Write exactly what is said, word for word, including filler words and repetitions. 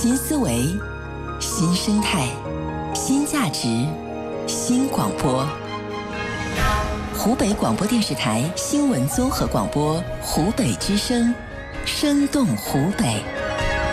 新思维，新生态，新价值，新广播。湖北广播电视台新闻综合广播，湖北之声，生动湖北。